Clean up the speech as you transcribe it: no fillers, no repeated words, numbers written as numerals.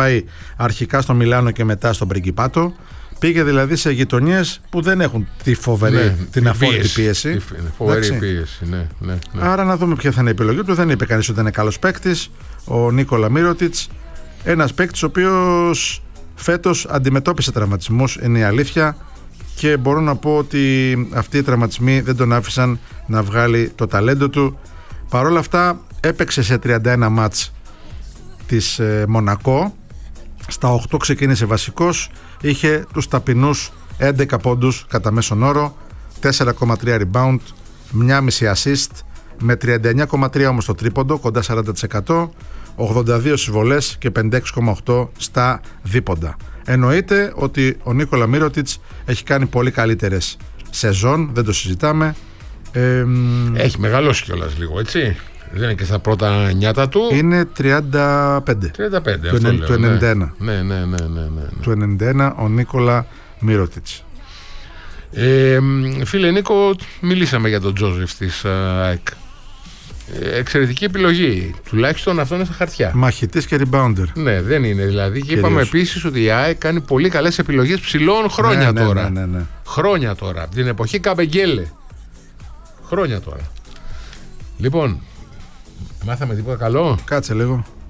πάει αρχικά στο Μιλάνο και μετά στον Πριγκιπάτο. Πήγε δηλαδή σε γειτονιές που δεν έχουν τη φοβερή, την αφόρητη πίεση. Φοβερή πίεση, ναι. Άρα να δούμε ποια θα είναι η επιλογή του. Δεν είπε κανείς ότι είναι καλός παίκτης. Ο Νίκολα Μίροτιτς, ένας παίκτης ο οποίος φέτος αντιμετώπισε τραυματισμούς, είναι η αλήθεια, και μπορώ να πω ότι αυτοί οι τραυματισμοί δεν τον άφησαν να βγάλει το ταλέντο του. Παρ' όλα αυτά έπαιξε σε 31 μάτς της Μονακό. Στα 8 ξεκίνησε βασικός, είχε τους ταπεινούς 11 πόντους κατά μέσον όρο, 4,3 rebound, 1,5 assist, με 39,3 όμως το τρίποντο, κοντά 40%, 82 συμβολές και 56,8 στα δίποντα. Εννοείται ότι ο Νίκολα Μίροτιτς έχει κάνει πολύ καλύτερες σεζόν, δεν το συζητάμε. Έχει μεγαλώσει κιόλας λίγο, έτσι. Δεν είναι και στα πρώτα νιάτα του. Είναι 35. 35 του 91. Ναι. Του 91 ο Νίκολα Μίροτιτς. Φίλε Νίκο, μιλήσαμε για τον Τζόζεφ της ΑΕΚ. Εξαιρετική επιλογή. Τουλάχιστον αυτό είναι στα χαρτιά. Μαχητής και rebounder. Ναι, δεν είναι δηλαδή. Και είπαμε επίσης ότι η ΑΕΚ κάνει πολύ καλές επιλογές ψηλών χρόνια τώρα. Ναι. Χρόνια τώρα. Από την εποχή Καμπεγγέλε. Χρόνια τώρα. Λοιπόν, μάθαμε τίποτα καλό? Κάτσε λίγο.